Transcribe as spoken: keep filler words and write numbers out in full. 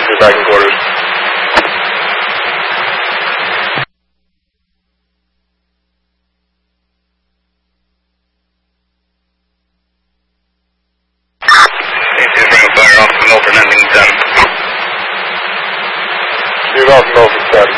You're back in quarters. Bring a fire off from Milford, ending ten. Shoot off Milford, ten.